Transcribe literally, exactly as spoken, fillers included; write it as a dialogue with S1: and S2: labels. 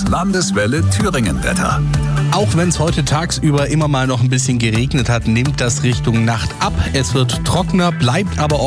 S1: Landeswelle Thüringen-Wetter.
S2: Auch wenn es heute tagsüber immer mal noch ein bisschen geregnet hat, nimmt das Richtung Nacht ab. Es wird trockener, bleibt aber